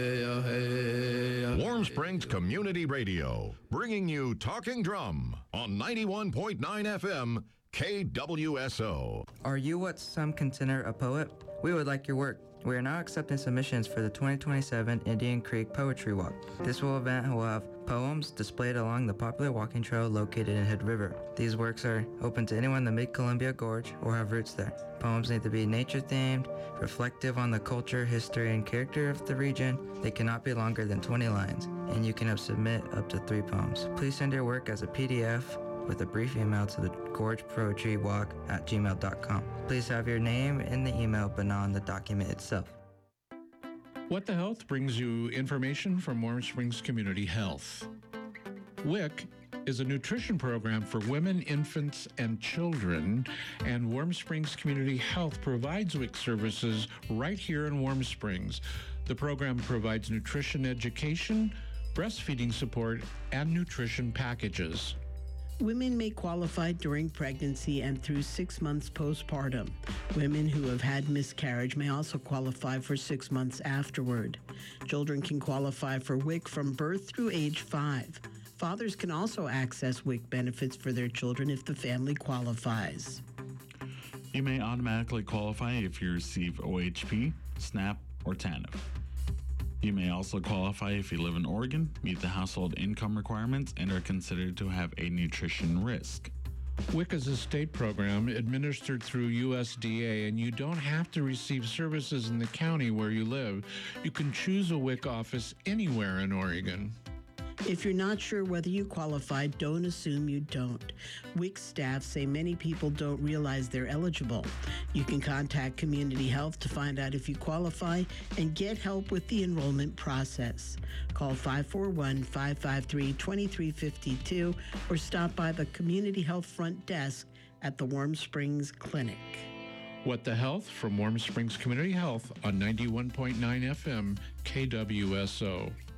Warm Springs Community Radio, bringing you Talking Drum on 91.9 FM KWSO. Are you what some consider a poet? We would like your work. We are now accepting submissions for the 2027 Indian Creek Poetry Walk. This event will have poems displayed along the popular walking trail located in Hood River. These works are open to anyone in the Mid-Columbia Gorge or have roots there. Poems need to be nature-themed, reflective on the culture, history, and character of the region. They cannot be longer than 20 lines, and you can submit up to 3 poems. Please send your work as a PDF with a brief email to the gorgepoetrywalk@gmail.com. Please have your name in the email but not on the document itself. What the Health brings you information from Warm Springs Community Health. WIC is a nutrition program for women, infants, and children, and Warm Springs Community Health provides WIC services right here in Warm Springs. The program provides nutrition education, breastfeeding support, and nutrition packages. Women may qualify during pregnancy and through 6 months postpartum. Women who have had miscarriage may also qualify for 6 months afterward. Children can qualify for WIC from birth through age 5. Fathers can also access WIC benefits for their children if the family qualifies. You may automatically qualify if you receive OHP, SNAP, or TANF. You may also qualify if you live in Oregon, meet the household income requirements, and are considered to have a nutrition risk. WIC is a state program administered through USDA, and you don't have to receive services in the county where you live. You can choose a WIC office anywhere in Oregon. If you're not sure whether you qualify, don't assume you don't. WIC staff say many people don't realize they're eligible. You can contact Community Health to find out if you qualify and get help with the enrollment process. Call 541-553-2352 or stop by the Community Health front desk at the Warm Springs Clinic. What the Health from Warm Springs Community Health on 91.9 FM KWSO.